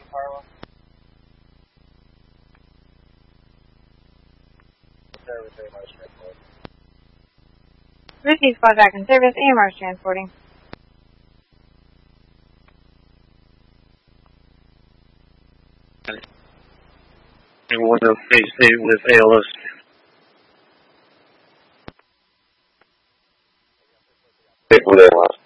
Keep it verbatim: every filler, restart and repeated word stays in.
Harlem. Service A M R transport. Receive squad back in service. A M R is transporting. One of K-State with A L S. With A L S.